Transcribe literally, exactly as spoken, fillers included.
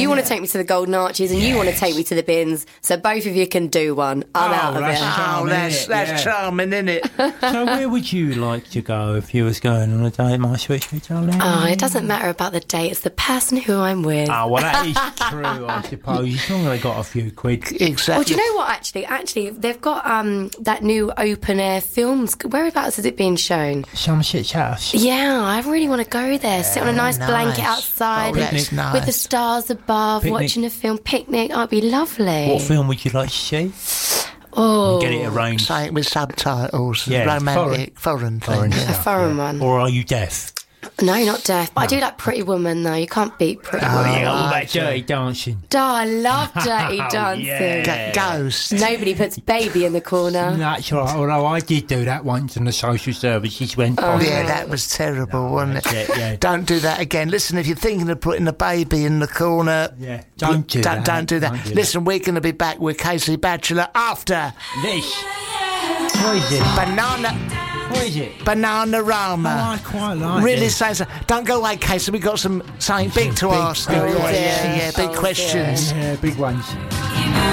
You want to take me to the Golden Arches and yes. you want to take me to the bins, so both of you can do one. I'm oh, out of that's it. Charming, oh, that's, that's yeah. charming, isn't it? So where would you like to go if you was going on a date, my sweet, sweet darling? Oh, it doesn't matter about the date. It's the person who I'm with. Oh, well, that is true, I suppose. As long as they got a few quid. Exactly. Well, do you know what, actually? Actually, they've got um, that new open-air films. Whereabouts is it being shown? Somerset House. Yeah, I really want to go there. Yeah, sit on a nice, nice. blanket outside oh, with, nice. with the stars above, Picnic. watching a film. Picnic. Oh, it'd be lovely. What film would you like to see? Oh, and get it arranged. Something with subtitles. Yeah, romantic, foreign, foreign, foreign thing. A foreign yeah. one. Or are you deaf? No, not deaf. But no. I do like Pretty Woman, though. You can't beat Pretty oh, Woman. Yeah, all that dirty dancing. Oh, I love dirty oh, dancing. Yeah. Ghost. Nobody puts Baby in the corner. That's right. Although I did do that once and the social services went oh, by. Yeah, that was terrible, no, wasn't it? it yeah. Don't do that again. Listen, if you're thinking of putting a baby in the corner, yeah, don't do don't, that. Don't do that. Don't do Listen, that. we're going to be back with Casey Batchelor after this. What is it? Banana. What is it? Bananarama. Oh, I quite like really it. Say so. Don't go away, Casey. We've got some something big to big, ask. Big, oh, big yeah, yeah, big oh, questions. Yeah, big ones.